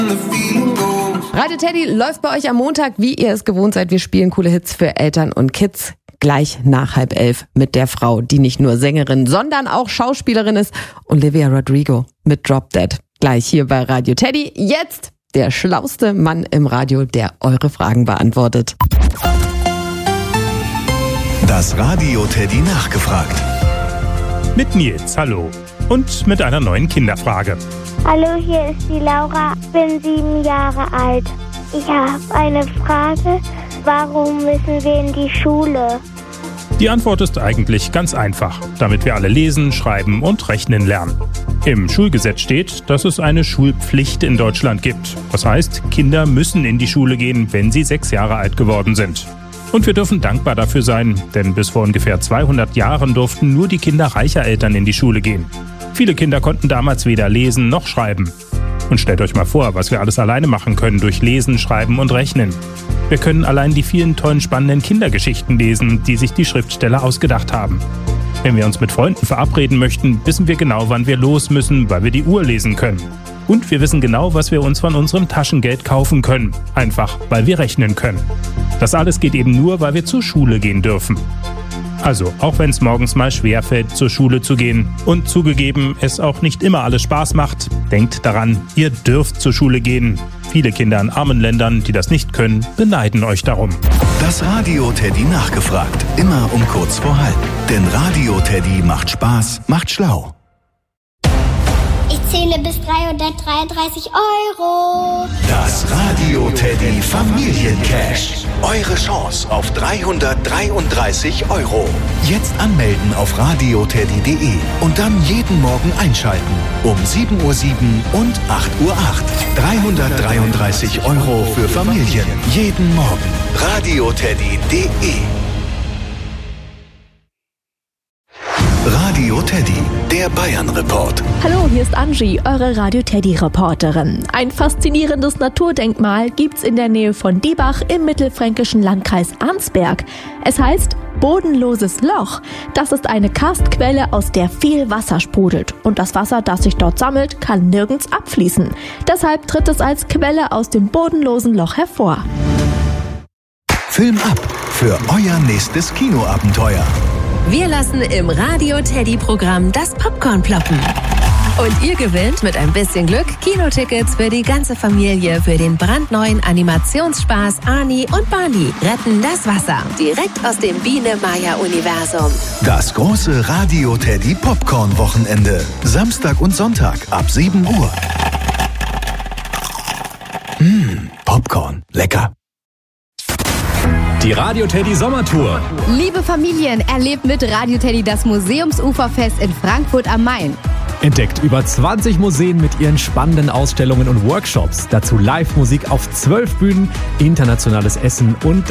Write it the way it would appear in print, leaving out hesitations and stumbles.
Radio Teddy läuft bei euch am Montag, wie ihr es gewohnt seid. Wir spielen coole Hits für Eltern und Kids. Gleich nach 10:30 mit der Frau, die nicht nur Sängerin, sondern auch Schauspielerin ist. Olivia Rodrigo mit Drop Dead. Gleich hier bei Radio Teddy. Jetzt der schlauste Mann im Radio, der eure Fragen beantwortet. Das Radio Teddy nachgefragt. Mit Nils, hallo. Und mit einer neuen Kinderfrage. Hallo, hier ist die Laura, ich bin 7 Jahre alt. Ich habe eine Frage, warum müssen wir in die Schule? Die Antwort ist eigentlich ganz einfach, damit wir alle lesen, schreiben und rechnen lernen. Im Schulgesetz steht, dass es eine Schulpflicht in Deutschland gibt. Das heißt, Kinder müssen in die Schule gehen, wenn sie 6 Jahre alt geworden sind. Und wir dürfen dankbar dafür sein, denn bis vor ungefähr 200 Jahren durften nur die Kinder reicher Eltern in die Schule gehen. Viele Kinder konnten damals weder lesen noch schreiben. Und stellt euch mal vor, was wir alles alleine machen können durch Lesen, Schreiben und Rechnen. Wir können allein die vielen tollen, spannenden Kindergeschichten lesen, die sich die Schriftsteller ausgedacht haben. Wenn wir uns mit Freunden verabreden möchten, wissen wir genau, wann wir los müssen, weil wir die Uhr lesen können. Und wir wissen genau, was wir uns von unserem Taschengeld kaufen können. Einfach, weil wir rechnen können. Das alles geht eben nur, weil wir zur Schule gehen dürfen. Also, auch wenn es morgens mal schwerfällt, zur Schule zu gehen und zugegeben, es auch nicht immer alles Spaß macht, denkt daran, ihr dürft zur Schule gehen. Viele Kinder in armen Ländern, die das nicht können, beneiden euch darum. Das Radio Teddy nachgefragt. Immer um kurz vor halb. Denn Radio Teddy macht Spaß, macht schlau. Ich zähle bis 333 €. Das Radio Teddy Familiencash. Eure Chance auf 333 €. Jetzt anmelden auf radioteddy.de und dann jeden Morgen einschalten. Um 7:07 Uhr und 8:08 Uhr. 333 € für Familien. Jeden Morgen. radioteddy.de. Radio Teddy, der Bayern-Report. Hallo, hier ist Angie, eure Radio Teddy-Reporterin. Ein faszinierendes Naturdenkmal gibt's in der Nähe von Diebach im mittelfränkischen Landkreis Arnsberg. Es heißt Bodenloses Loch. Das ist eine Karstquelle, aus der viel Wasser sprudelt. Und das Wasser, das sich dort sammelt, kann nirgends abfließen. Deshalb tritt es als Quelle aus dem bodenlosen Loch hervor. Film ab für euer nächstes Kinoabenteuer. Wir lassen im Radio Teddy-Programm das Popcorn ploppen. Und ihr gewinnt mit ein bisschen Glück Kinotickets für die ganze Familie für den brandneuen Animationsspaß Ani und Barney retten das Wasser. Direkt aus dem Biene-Maya-Universum. Das große Radio Teddy Popcorn-Wochenende. Samstag und Sonntag ab 7 Uhr. Popcorn. Lecker. Die Radio Teddy Sommertour. Liebe Familien, erlebt mit Radio Teddy das Museumsuferfest in Frankfurt am Main. Entdeckt über 20 Museen mit ihren spannenden Ausstellungen und Workshops. Dazu Live-Musik auf 12 Bühnen, internationales Essen und